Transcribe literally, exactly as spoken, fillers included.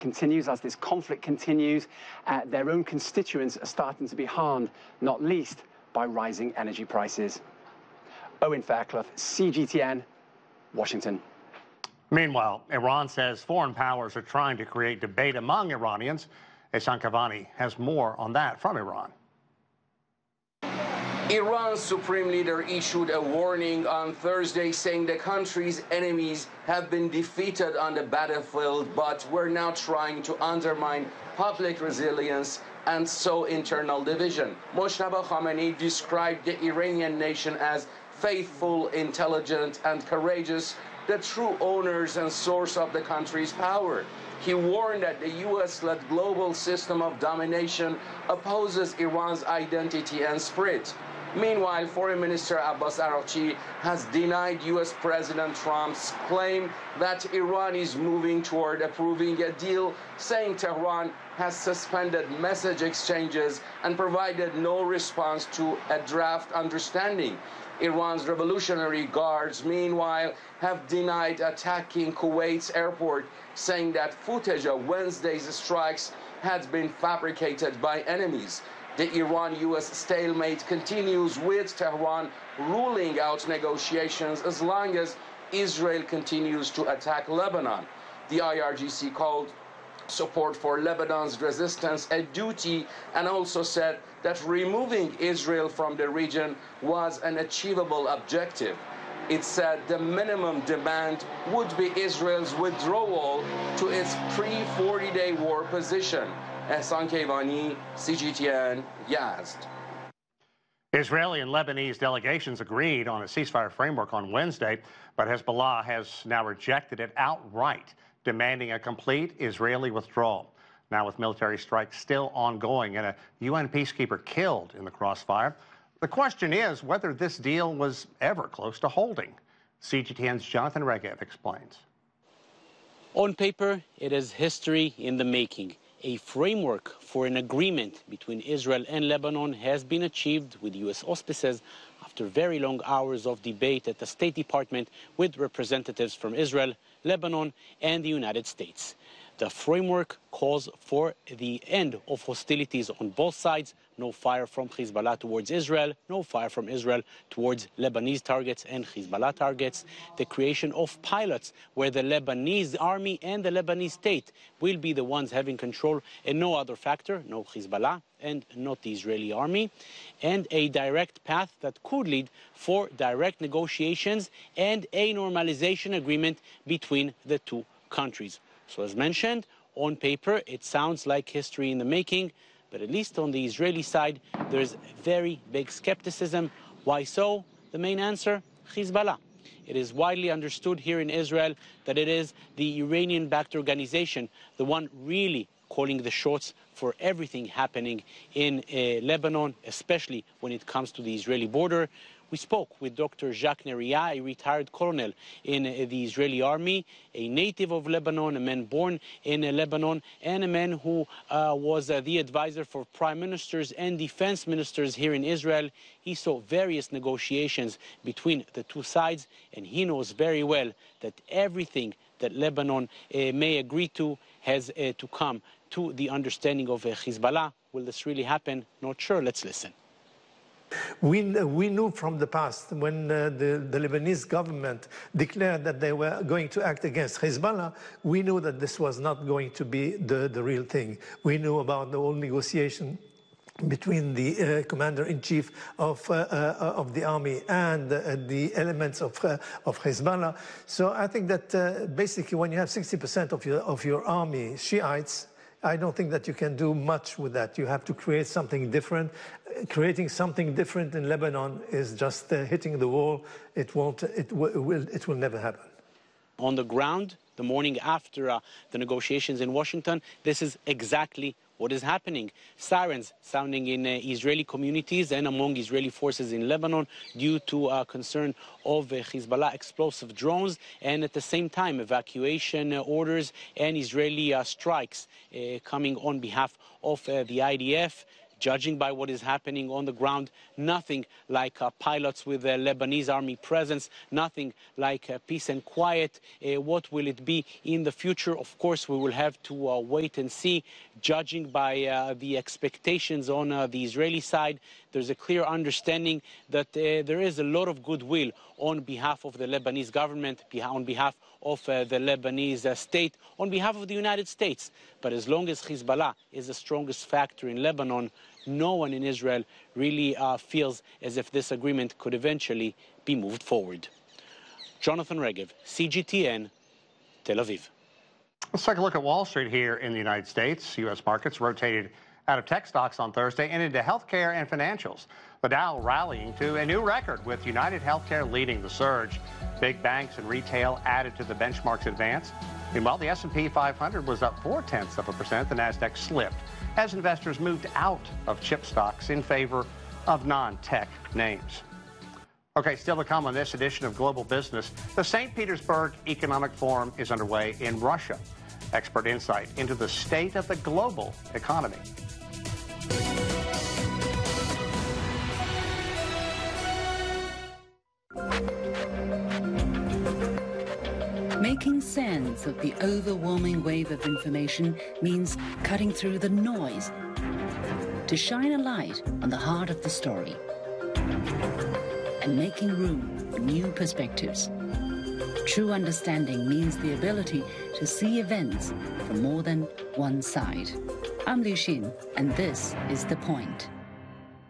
continues, as this conflict continues, uh, their own constituents are starting to be harmed, not least by rising energy prices. Owen Fairclough, C G T N, Washington. Meanwhile, Iran says foreign powers are trying to create debate among Iranians. Ehsan Kavani has more on that from Iran. Iran's supreme leader issued a warning on Thursday saying the country's enemies have been defeated on the battlefield, but we're now trying to undermine public resilience and sow internal division. Mojtaba Khamenei described the Iranian nation as faithful, intelligent, and courageous, the true owners and source of the country's power. He warned that the U S-led global system of domination opposes Iran's identity and spirit. Meanwhile, Foreign Minister Abbas Araghchi has denied U S President Trump's claim that Iran is moving toward approving a deal, saying Tehran has suspended message exchanges and provided no response to a draft understanding. Iran's Revolutionary Guards, meanwhile, have denied attacking Kuwait's airport, saying that footage of Wednesday's strikes had been fabricated by enemies. The Iran-U S stalemate continues, with Tehran ruling out negotiations as long as Israel continues to attack Lebanon. The I R G C called support for Lebanon's resistance a duty and also said that removing Israel from the region was an achievable objective. It said the minimum demand would be Israel's withdrawal to its pre-forty-day war position. Ehsan Kavani, C G T N, Yazd. Israeli and Lebanese delegations agreed on a ceasefire framework on Wednesday, but Hezbollah has now rejected it outright, demanding a complete Israeli withdrawal. Now, with military strikes still ongoing and a U N peacekeeper killed in the crossfire, the question is whether this deal was ever close to holding. C G T N's Jonathan Regev explains. On paper, it is history in the making. A framework for an agreement between Israel and Lebanon has been achieved with U S auspices after very long hours of debate at the State Department with representatives from Israel, Lebanon, and the United States. The framework calls for the end of hostilities on both sides, no fire from Hezbollah towards Israel, no fire from Israel towards Lebanese targets and Hezbollah targets, the creation of pilots where the Lebanese army and the Lebanese state will be the ones having control and no other factor, no Hezbollah and not the Israeli army, and a direct path that could lead for direct negotiations and a normalization agreement between the two countries. So as mentioned, on paper, it sounds like history in the making, but at least on the Israeli side, there's very big skepticism. Why so? The main answer, Hezbollah. It is widely understood here in Israel that it is the Iranian-backed organization, the one really calling the shots for everything happening in uh, Lebanon, especially when it comes to the Israeli border. We spoke with Doctor Jacques Neria, a retired colonel in uh, the Israeli army, a native of Lebanon, a man born in uh, Lebanon, and a man who uh, was uh, the advisor for prime ministers and defense ministers here in Israel. He saw various negotiations between the two sides, and he knows very well that everything that Lebanon uh, may agree to has uh, to come to the understanding of uh, Hezbollah. Will this really happen? Not sure. Let's listen. We, we knew from the past when uh, the, the Lebanese government declared that they were going to act against Hezbollah, we knew that this was not going to be the, the real thing. We knew about the whole negotiation between the uh, commander-in-chief of, uh, uh, of the army and uh, the elements of, uh, of Hezbollah. So I think that uh, basically when you have sixty percent of your, of your army Shiites, I don't think that you can do much with that. You have to create something different. Creating something different in Lebanon is just uh, hitting the wall. It won't, it will, it will never happen. On the ground, the morning after uh, the negotiations in Washington, this is exactly what is happening. Sirens sounding in uh, Israeli communities and among Israeli forces in Lebanon due to uh, concern of uh, Hezbollah explosive drones, and at the same time evacuation uh, orders and Israeli uh, strikes uh, coming on behalf of uh, the I D F. Judging by what is happening on the ground, nothing like uh, pilots with a Lebanese army presence, nothing like uh, peace and quiet. Uh, what will it be in the future? Of course, we will have to uh, wait and see. Judging by uh, the expectations on uh, the Israeli side, there's a clear understanding that uh, there is a lot of goodwill on behalf of the Lebanese government, on behalf of uh, the Lebanese uh, state, on behalf of the United States. But as long as Hezbollah is the strongest factor in Lebanon, no one in Israel really uh, feels as if this agreement could eventually be moved forward. Jonathan Regev, C G T N, Tel Aviv. Let's take a look at Wall Street here in the United States. U S markets rotated out of tech stocks on Thursday and into healthcare and financials. The Dow rallying to a new record with United Healthcare leading the surge. Big banks and retail added to the benchmark's advance. Meanwhile, the S and P five hundred was up four-tenths of a percent. The NASDAQ slipped as investors moved out of chip stocks in favor of non-tech names. Okay, still to come on this edition of Global Business, the Saint Petersburg Economic Forum is underway in Russia. Expert insight into the state of the global economy. Making sense of the overwhelming wave of information means cutting through the noise to shine a light on the heart of the story and making room for new perspectives. True understanding means the ability to see events from more than one side. I'm Liu Xin, and this is The Point.